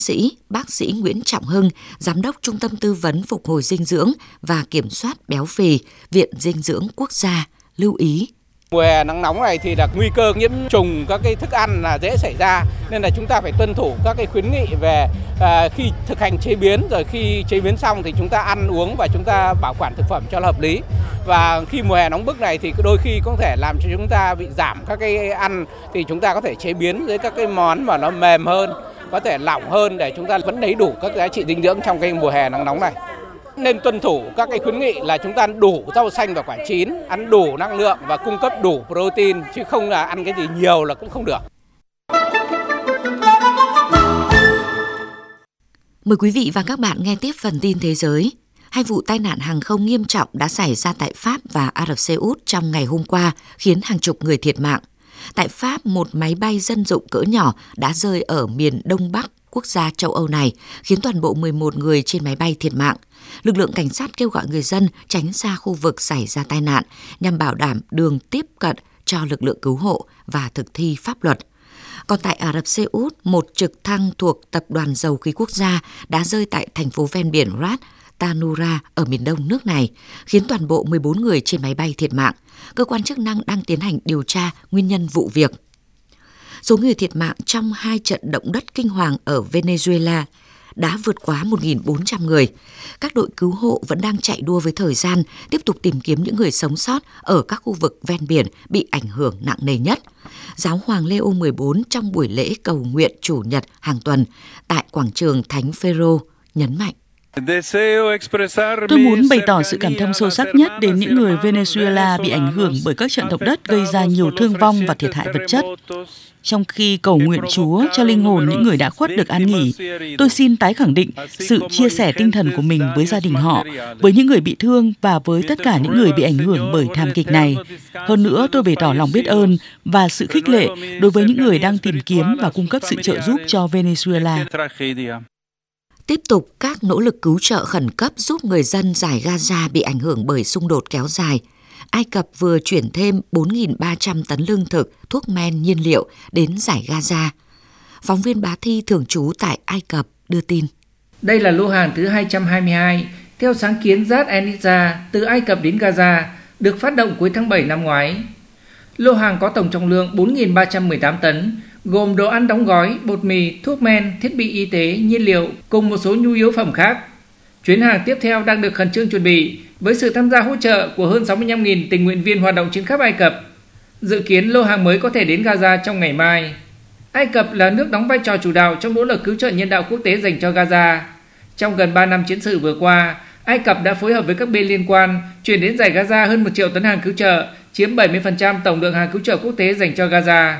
Bác sĩ Nguyễn Trọng Hưng, Giám đốc Trung tâm Tư vấn Phục hồi dinh dưỡng và Kiểm soát béo phì, Viện Dinh dưỡng Quốc gia lưu ý. Mùa hè nắng nóng này thì là nguy cơ nhiễm trùng các cái thức ăn là dễ xảy ra, nên là chúng ta phải tuân thủ các cái khuyến nghị về khi thực hành chế biến, rồi khi chế biến xong thì chúng ta ăn uống và chúng ta bảo quản thực phẩm cho nó hợp lý. Và khi mùa hè nóng bức này thì đôi khi có thể làm cho chúng ta bị giảm các cái ăn, thì chúng ta có thể chế biến với các cái món mà nó mềm hơn, có thể lỏng hơn để chúng ta vẫn đầy đủ các giá trị dinh dưỡng trong cái mùa hè nắng nóng này. Nên tuân thủ các cái khuyến nghị là chúng ta ăn đủ rau xanh và quả chín, ăn đủ năng lượng và cung cấp đủ protein, chứ không là ăn cái gì nhiều là cũng không được. Mời quý vị và các bạn nghe tiếp phần tin thế giới. 2 vụ tai nạn hàng không nghiêm trọng đã xảy ra tại Pháp và Ả Rập Xê Út trong ngày hôm qua, khiến hàng chục người thiệt mạng. Tại Pháp, một máy bay dân dụng cỡ nhỏ đã rơi ở miền Đông Bắc quốc gia châu Âu này, khiến toàn bộ 11 người trên máy bay thiệt mạng. Lực lượng cảnh sát kêu gọi người dân tránh xa khu vực xảy ra tai nạn nhằm bảo đảm đường tiếp cận cho lực lượng cứu hộ và thực thi pháp luật. Còn tại Ả Rập Xê Út, một trực thăng thuộc Tập đoàn Dầu khí Quốc gia đã rơi tại thành phố ven biển Ras Tanura ở miền đông nước này, khiến toàn bộ 14 người trên máy bay thiệt mạng. Cơ quan chức năng đang tiến hành điều tra nguyên nhân vụ việc. Số người thiệt mạng trong 2 trận động đất kinh hoàng ở Venezuela đã vượt quá 1.400 người. Các đội cứu hộ vẫn đang chạy đua với thời gian, tiếp tục tìm kiếm những người sống sót ở các khu vực ven biển bị ảnh hưởng nặng nề nhất. Giáo hoàng Leo XIV trong buổi lễ cầu nguyện Chủ nhật hàng tuần tại quảng trường Thánh Phêrô nhấn mạnh: Tôi muốn bày tỏ sự cảm thông sâu sắc nhất đến những người Venezuela bị ảnh hưởng bởi các trận động đất gây ra nhiều thương vong và thiệt hại vật chất. Trong khi cầu nguyện Chúa cho linh hồn những người đã khuất được an nghỉ, tôi xin tái khẳng định sự chia sẻ tinh thần của mình với gia đình họ, với những người bị thương và với tất cả những người bị ảnh hưởng bởi thảm kịch này. Hơn nữa, tôi bày tỏ lòng biết ơn và sự khích lệ đối với những người đang tìm kiếm và cung cấp sự trợ giúp cho Venezuela. Tiếp tục các nỗ lực cứu trợ khẩn cấp giúp người dân Dải Gaza bị ảnh hưởng bởi xung đột kéo dài. Ai Cập vừa chuyển thêm 4.300 tấn lương thực, thuốc men, nhiên liệu đến Dải Gaza. Phóng viên Bá Thi thường trú tại Ai Cập đưa tin. Đây là lô hàng thứ 222 theo sáng kiến Zat Enisa từ Ai Cập đến Gaza, được phát động cuối tháng 7 năm ngoái. Lô hàng có tổng trọng lượng 4.318 tấn, gồm đồ ăn đóng gói, bột mì, thuốc men, thiết bị y tế, nhiên liệu cùng một số nhu yếu phẩm khác. Chuyến hàng tiếp theo đang được khẩn trương chuẩn bị với sự tham gia hỗ trợ của hơn 65.000 tình nguyện viên hoạt động trên khắp Ai Cập. Dự kiến lô hàng mới có thể đến Gaza trong ngày mai. Ai Cập là nước đóng vai trò chủ đạo trong nỗ lực cứu trợ nhân đạo quốc tế dành cho Gaza. Trong gần 3 năm chiến sự vừa qua, Ai Cập đã phối hợp với các bên liên quan chuyển đến Dải Gaza hơn 1 triệu tấn hàng cứu trợ, chiếm 70% tổng lượng hàng cứu trợ quốc tế dành cho Gaza.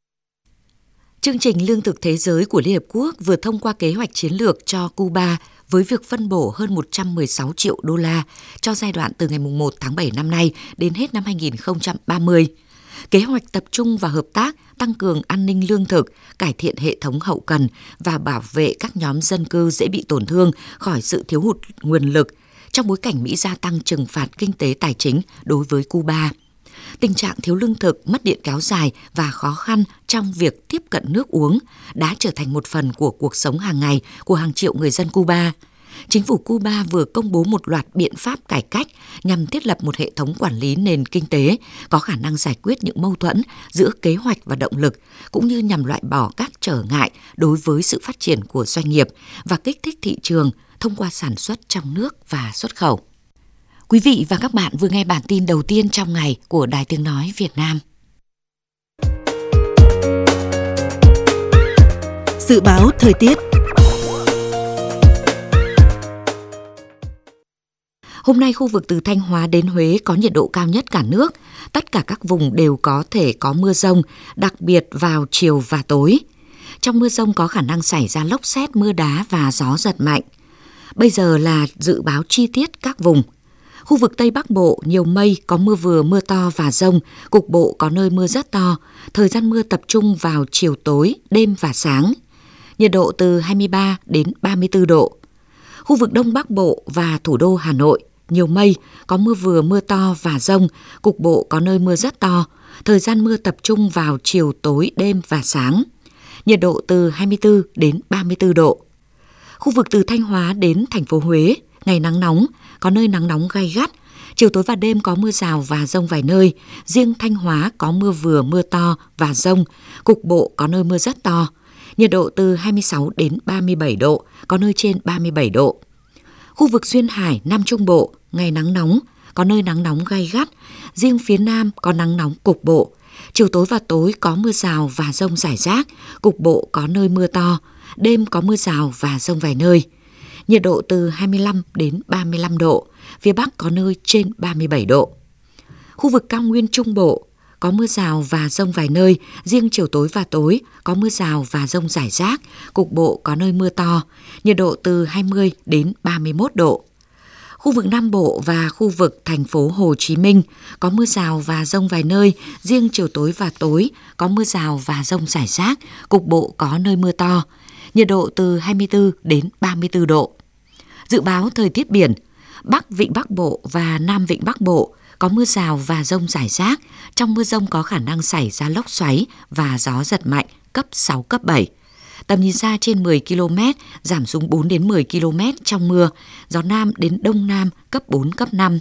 Chương trình Lương thực Thế giới của Liên Hợp Quốc vừa thông qua kế hoạch chiến lược cho Cuba với việc phân bổ hơn 116 triệu đô la cho giai đoạn từ ngày 1 tháng 7 năm nay đến hết năm 2030. Kế hoạch tập trung vào hợp tác, tăng cường an ninh lương thực, cải thiện hệ thống hậu cần và bảo vệ các nhóm dân cư dễ bị tổn thương khỏi sự thiếu hụt nguồn lực trong bối cảnh Mỹ gia tăng trừng phạt kinh tế tài chính đối với Cuba. Tình trạng thiếu lương thực, mất điện kéo dài và khó khăn trong việc tiếp cận nước uống đã trở thành một phần của cuộc sống hàng ngày của hàng triệu người dân Cuba. Chính phủ Cuba vừa công bố một loạt biện pháp cải cách nhằm thiết lập một hệ thống quản lý nền kinh tế có khả năng giải quyết những mâu thuẫn giữa kế hoạch và động lực, cũng như nhằm loại bỏ các trở ngại đối với sự phát triển của doanh nghiệp và kích thích thị trường thông qua sản xuất trong nước và xuất khẩu. Quý vị và các bạn vừa nghe bản tin đầu tiên trong ngày của Đài Tiếng Nói Việt Nam. Dự báo thời tiết. Hôm nay khu vực từ Thanh Hóa đến Huế có nhiệt độ cao nhất cả nước. Tất cả các vùng đều có thể có mưa dông, đặc biệt vào chiều và tối. Trong mưa dông có khả năng xảy ra lốc sét, mưa đá và gió giật mạnh. Bây giờ là dự báo chi tiết các vùng. Khu vực Tây Bắc Bộ nhiều mây, có mưa vừa mưa to và dông, cục bộ có nơi mưa rất to. Thời gian mưa tập trung vào chiều tối, đêm và sáng. Nhiệt độ từ 23 đến 34 độ. Khu vực Đông Bắc Bộ và thủ đô Hà Nội nhiều mây, có mưa vừa mưa to và dông, cục bộ có nơi mưa rất to. Thời gian mưa tập trung vào chiều tối, đêm và sáng. Nhiệt độ từ 24 đến 34 độ. Khu vực từ Thanh Hóa đến thành phố Huế, ngày nắng nóng, có nơi nắng nóng gay gắt. Chiều tối và đêm có mưa rào và dông vài nơi. Riêng Thanh Hóa có mưa vừa mưa to và dông, cục bộ có nơi mưa rất to. Nhiệt độ từ 26 đến 37 độ, có nơi trên 37 độ. Khu vực Duyên Hải, Nam Trung Bộ, ngày nắng nóng, có nơi nắng nóng gay gắt. Riêng phía Nam có nắng nóng cục bộ. Chiều tối và tối có mưa rào và dông rải rác, cục bộ có nơi mưa to. Đêm có mưa rào và dông vài nơi. Nhiệt độ từ 25 đến 35 độ, phía Bắc có nơi trên 37 độ. Khu vực cao nguyên Trung Bộ có mưa rào và dông vài nơi, riêng chiều tối và tối có mưa rào và dông rải rác, cục bộ có nơi mưa to, nhiệt độ từ 20 đến 31 độ. Khu vực Nam Bộ và khu vực thành phố Hồ Chí Minh có mưa rào và dông vài nơi, riêng chiều tối và tối có mưa rào và dông rải rác, cục bộ có nơi mưa to, nhiệt độ từ 24 đến 34 độ. Dự báo thời tiết biển, Bắc Vịnh Bắc Bộ và Nam Vịnh Bắc Bộ có mưa rào và dông rải rác, trong mưa dông có khả năng xảy ra lốc xoáy và gió giật mạnh cấp 6, cấp 7. Tầm nhìn xa trên 10 km, giảm xuống 4 đến 10 km trong mưa, gió Nam đến Đông Nam cấp 4, cấp 5.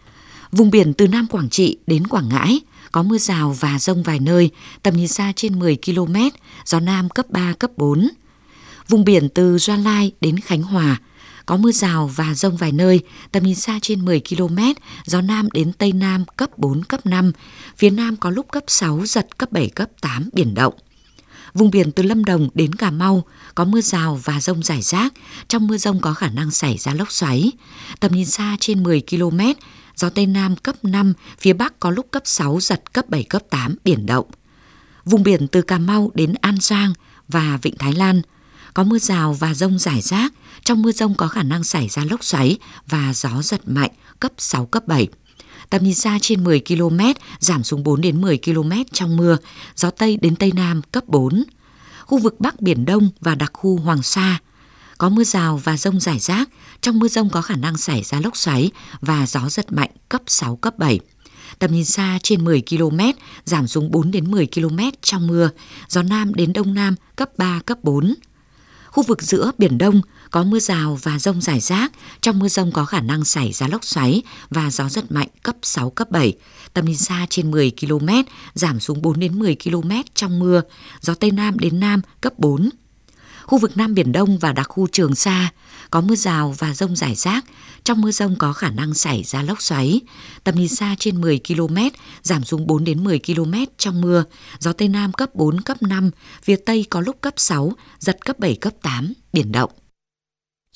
Vùng biển từ Nam Quảng Trị đến Quảng Ngãi có mưa rào và dông vài nơi, tầm nhìn xa trên 10 km, gió Nam cấp 3, cấp 4. Vùng biển từ Gia Lai đến Khánh Hòa có mưa rào và dông vài nơi, tầm nhìn xa trên 10 km, gió Nam đến Tây Nam cấp 4, cấp 5, phía Nam có lúc cấp 6, giật cấp 7, cấp 8, biển động. Vùng biển từ Lâm Đồng đến Cà Mau có mưa rào và dông rải rác, trong mưa dông có khả năng xảy ra lốc xoáy. Tầm nhìn xa trên 10 km, gió Tây Nam cấp 5, phía Bắc có lúc cấp 6, giật cấp 7, cấp 8, biển động. Vùng biển từ Cà Mau đến An Giang và Vịnh Thái Lan có mưa rào và dông rải rác, trong mưa dông có khả năng xảy ra lốc xoáy và gió giật mạnh cấp 6, cấp 7. Tầm nhìn xa trên 10 km, giảm xuống 4 đến 10 km trong mưa, gió Tây đến Tây Nam cấp 4. Khu vực Bắc Biển Đông và đặc khu Hoàng Sa có mưa rào và dông rải rác, trong mưa dông có khả năng xảy ra lốc xoáy và gió giật mạnh cấp 6, cấp 7. Tầm nhìn xa trên 10 km, giảm xuống 4 đến 10 km trong mưa, gió Nam đến Đông Nam cấp 3, cấp 4. Khu vực giữa Biển Đông có mưa rào và dông rải rác, trong mưa dông có khả năng xảy ra lốc xoáy và gió giật mạnh cấp 6, cấp 7. Tầm nhìn xa trên 10 km, giảm xuống 4 đến 10 km trong mưa, gió Tây Nam đến Nam cấp 4. Khu vực Nam Biển Đông và đặc khu Trường Sa có mưa rào và dông rải rác, trong mưa dông có khả năng xảy ra lốc xoáy. Tầm nhìn xa trên 10 km, giảm xuống 4 đến 10 km trong mưa, gió Tây Nam cấp 4, cấp 5, phía Tây có lúc cấp 6, giật cấp 7, cấp 8, biển động.